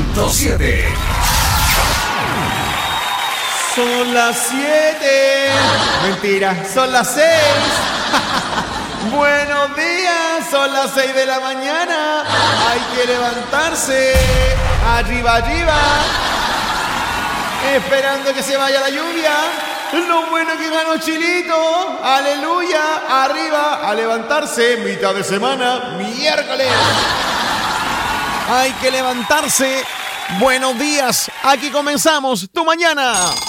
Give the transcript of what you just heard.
100.7. Son las 7. Mentira, son las 6. Buenos días, son las 6 de la mañana. Hay que levantarse. Arriba, arriba. Esperando que se vaya la lluvia. Lo bueno que ganó Chilito. Aleluya. Arriba, a levantarse. Mitad de semana, miércoles. Hay que levantarse. Buenos días. Aquí comenzamos tu mañana.